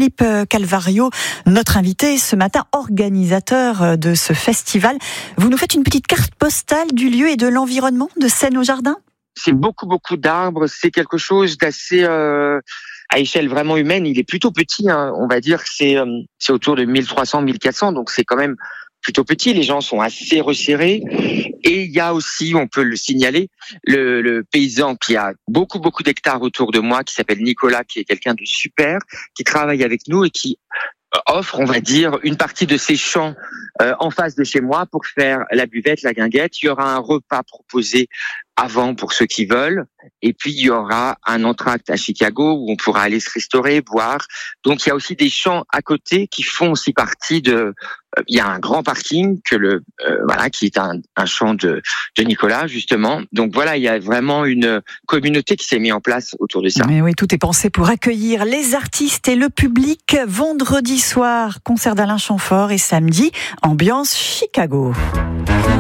Philippe Calvario, notre invité ce matin, organisateur de ce festival. Vous nous faites une petite carte postale du lieu et de l'environnement de Seine-au-Jardin ? C'est beaucoup d'arbres, c'est quelque chose d'assez à échelle vraiment humaine. Il est plutôt petit, hein, on va dire que c'est autour de 1300, 1400, donc c'est quand même plutôt petit. Les gens sont assez resserrés. Et il y a aussi, on peut le signaler, le paysan qui a beaucoup d'hectares autour de moi, qui s'appelle Nicolas, qui est quelqu'un de super, qui travaille avec nous et qui offre, on va dire, une partie de ses champs en face de chez moi pour faire la buvette, la guinguette. Il y aura un repas proposé avant pour ceux qui veulent. Et puis, il y aura un entracte à Chicago où on pourra aller se restaurer, boire. Donc, il y a aussi des champs à côté qui font aussi partie de... il y a un grand parking qui est un champ de Nicolas, justement. Donc, voilà, il y a vraiment une communauté qui s'est mise en place autour de ça. Mais oui, tout est pensé pour accueillir les artistes et le public. Vendredi soir, concert d'Alain Chamfort et samedi, ambiance Chicago.